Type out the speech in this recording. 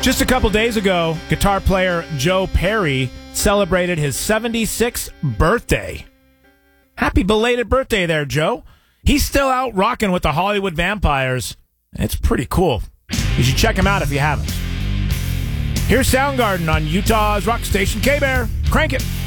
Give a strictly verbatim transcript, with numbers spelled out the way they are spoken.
Just a couple days ago, guitar player Joe Perry celebrated his seventy-sixth birthday. Happy belated birthday there, Joe. He's still out rocking with the Hollywood Vampires. It's pretty cool. You should check him out if you haven't. Here's Soundgarden on Utah's rock station K-Bear. Crank it.